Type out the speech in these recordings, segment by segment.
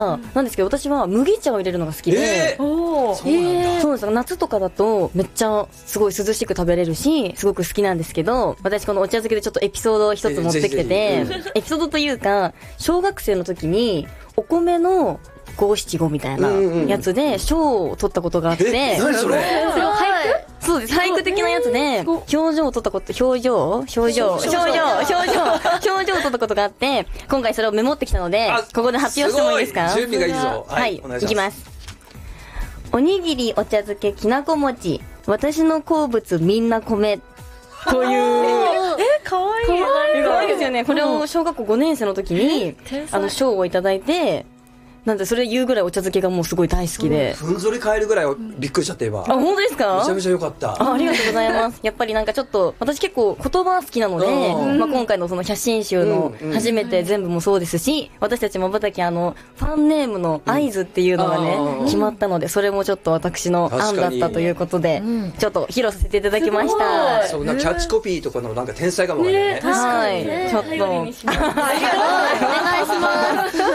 なんですけど、私は麦茶を入れるのが好きで、そうなんです。夏とかだとめっちゃすごい涼しく食べれるし、すごく好きなんですけど、私このお茶漬けでちょっとエピソードを一つ持ってきてて、エピソードというか、小学生の時にお米の五七五みたいなやつで賞を取ったことがあって、 何それ？ そうです。俳句的なやつで、表情を取ったこと、表情を取ったことがあって、今回それをメモってきたので、ここで発表してもいいですか？ 準備がいいぞ。 はい、いきます。おにぎり、お茶漬け、きなこ餅、私の好物みんな米。という。 かわいい。 かわいいですよね。これを小学校5年生の時に、賞をいただいて、なんでそれ言うぐらいお茶漬けがもうすごい大好きで、 ふんぞり返るぐらいびっくりしちゃって今。 本当ですか？ めちゃめちゃ良かった。 ありがとうございます。やっぱりなんかちょっと私結構言葉好きなので、今回のその写真集の初めて全部もそうですし、私たちまばたきファンネームの合図っていうのがね、決まったので、それもちょっと私の案だったということで、ちょっと披露させていただきました。 そうなキャッチコピーとかのなんか天才かもわかんないね。 はい、ちょっとお願いします。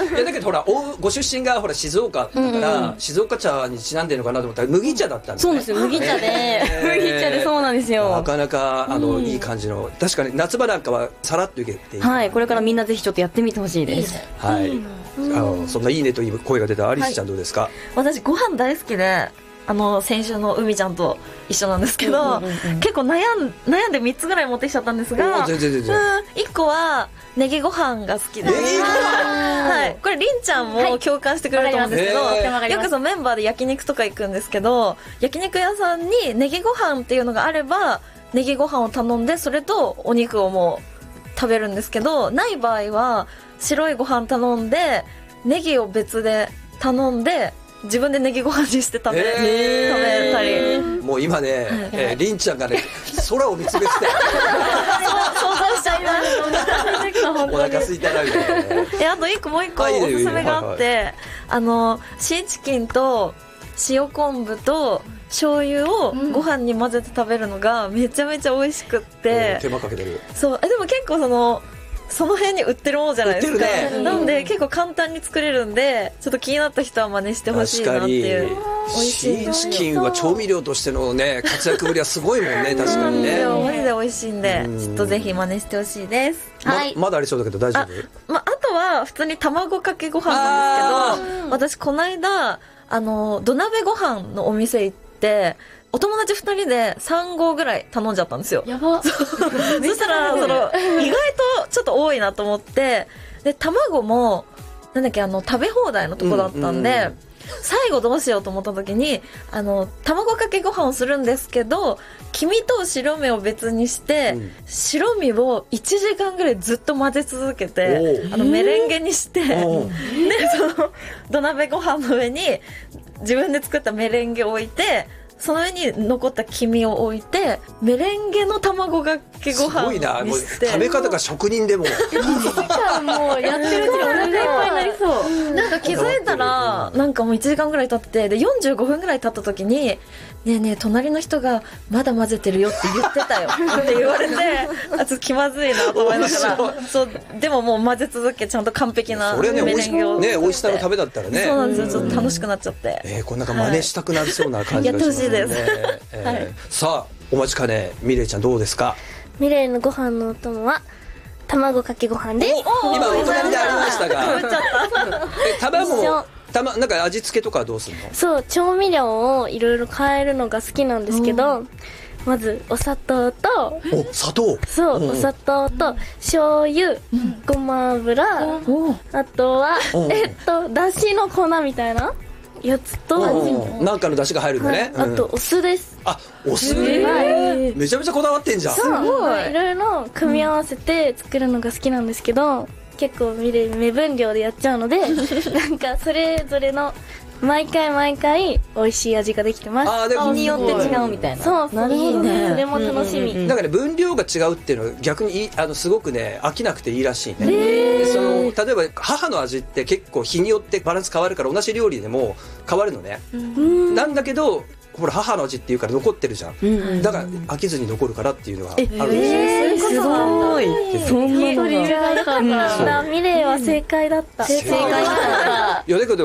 いやだけどほらご出身がほら静岡だから静岡茶にちなんでるのかなと思ったら麦茶だったんですね。 そうですよ、麦茶でそうなんですよ。 なかなかいい感じの、確かに夏場なんかはさらっといけていい。 はい、これからみんなぜひちょっとやってみてほしいです。 はい。そんないいねという声が出たアリスちゃんどうですか？ 私ご飯大好きで、先週の海ちゃんと一緒なんですけど、結構悩んで3つぐらい持ってきちゃったんですが、1個はネギご飯が好きで、はい、これりんちゃんも共感してくれると思うんですけど、よくそのメンバーで焼肉とか行くんですけど、焼肉屋さんにネギご飯っていうのがあればネギご飯を頼んで、それとお肉をもう食べるんですけど、ない場合は白いご飯頼んでネギを別で頼んで自分でネギご飯にして食べたり。 もう今ね、りんちゃんがね空を見つめてたよ。 想像しちゃいます。 お腹空いたなみたいなね。 あともう一個おすすめがあって、シーチキンと塩昆布と醤油をご飯に混ぜて食べるのがめちゃめちゃ美味しくって、 手間かけてる。 そうでも結構その辺に売ってるものじゃないですか、なので結構簡単に作れるんで、ちょっと気になった人は真似してほしいなっていう。美味しい。 シーチキンは調味料としてのね活躍ぶりはすごいもんね。確かにね。 マジで美味しいんで、ちょっとぜひ真似してほしいです。 はい。まだありそうだけど大丈夫？ あとは普通に卵かけご飯なんですけど、私この間土鍋ご飯のお店行って、お友達2人で3合ぐらい頼んじゃったんですよ。 やば。 そしたら意外とちょっと多いなと思って、で卵もなんだっけ食べ放題のとこだったんで、最後どうしようと思った時に卵かけご飯をするんですけど、黄身と白身を別にして、白身を1時間ぐらいずっと混ぜ続けてメレンゲにして、でその土鍋ご飯の上に自分で作ったメレンゲを置いて、その上に残った黄身を置いて、メレンゲの卵かけご飯にして。すごいな、もう食べ方が職人でも 1時間もうやってるうちにお腹いっぱいになりそう。 なんか気づいたらなんかもう1時間ぐらい経って、で45分ぐらい経った時に、ねえねえ隣の人がまだ混ぜてるよって言ってたよって言われて、ちょっと気まずいなと思いながら、そうでももう混ぜ続け、ちゃんと完璧なメレンゲをね、美味しさの食べだったらね。 そうなんですよ、ちょっと楽しくなっちゃって、 こんなんか真似したくなりそうな感じがしますね。 やってほしいです。 さあお待ちかね、ミレイちゃんどうですか？ ミレイのご飯のお供は卵かけご飯です。 今お隣でありましたが、卵なんか味付けとかはどうするの？ そう、調味料をいろいろ変えるのが好きなんですけど、まずお砂糖と、 砂糖、 そう、お砂糖と醤油、ごま油、あとはだしの粉みたいなやつと、 なんかの出汁が入るのね。 あとお酢です。 あ、お酢。めちゃめちゃこだわってんじゃん。 そう、いろいろ組み合わせて作るのが好きなんですけど、結構目分量でやっちゃうのでなんかそれぞれの毎回美味しい味ができてます。 日によって違うみたいな。 そう、なるほどね。それも楽しみ。 なんかね、分量が違うっていうのは逆にすごくね、飽きなくていいらしいね。例えば母の味って結構日によってバランス変わるから、同じ料理でも変わるのね。なんだけどほら母の味っていうから残ってるじゃん、だから飽きずに残るからっていうのがあるんですよ。 すごい。そんなのが。 ミレイは正解だった。 正解だった。 いやだけど